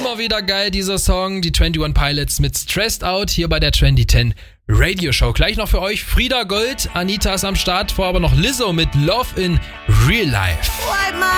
Immer wieder geil, dieser Song. Die 21 Pilots mit Stressed Out hier bei der Trendy 10 Radio Show. Gleich noch für euch Frieda Gold. Anita ist am Start. Vor aber noch Lizzo mit Love in Real Life.